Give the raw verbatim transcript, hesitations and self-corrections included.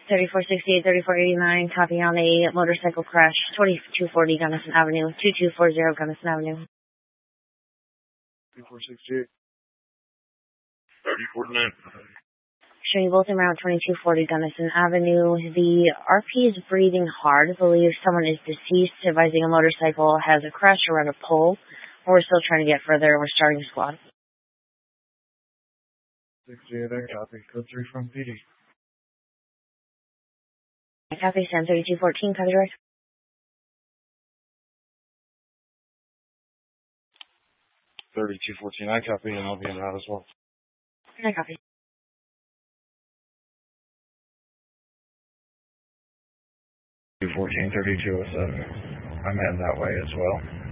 thirty-four sixty-eight, thirty-four eighty-nine, copy on a motorcycle crash, twenty-two forty Gunnison Avenue, two two four zero Gunnison Avenue. thirty-four sixty-eight. thirty forty-nine. Showing both en route, twenty-two forty Gunnison Avenue. The R P is breathing hard. I believe someone is deceased, advising a motorcycle has a crash around a pole. We're still trying to get further. We're starting a squad. sixty-eight, I copy. Code three from P D. I copy, Sam thirty-two fourteen, copy direct. thirty-two fourteen, I copy, and I'll be en route as well. I copy. fourteen, thirty-two oh seven. I'm heading that way as well.